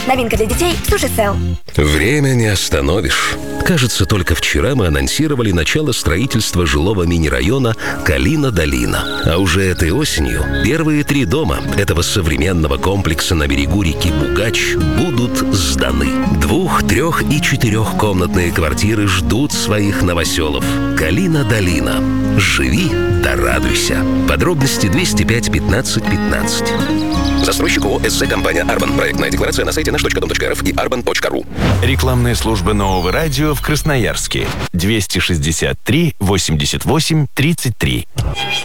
Новинка для детей Суши Сел. Время не остановишь. Кажется, только вчера мы анонсировали начало строительства жилого мини-района Калина-Долина. А уже этой осенью первые 3 дома этого современного комплекса на берегу реки Бугач будут сданы. 2-, 3- и 4-комнатные квартиры ждут своих новоселов. Калина-Долина. Живи да радуйся. Подробности 205 15 15. Застройщик ООО «СЗ Компания Арбан». Проектная декларация на сайте наш.дом.рф и arban.ru. Рекламная служба Нового радио в Красноярске. 263 88 33.